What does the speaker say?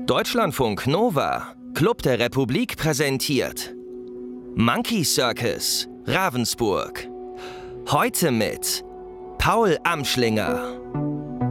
Deutschlandfunk Nova, Club der Republik präsentiert Monkey Circus, Ravensburg. Heute mit Paul Amschlinger.